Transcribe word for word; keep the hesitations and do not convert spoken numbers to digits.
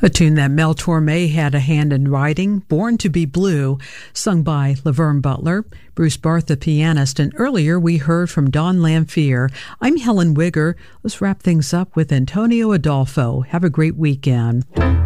A tune that Mel Torme had a hand in writing, Born to be Blue, sung by Laverne Butler, Bruce Barth, the pianist, and earlier we heard from Don Lamphere. I'm Helen Wigger. Let's wrap things up with Antonio Adolfo. Have a great weekend.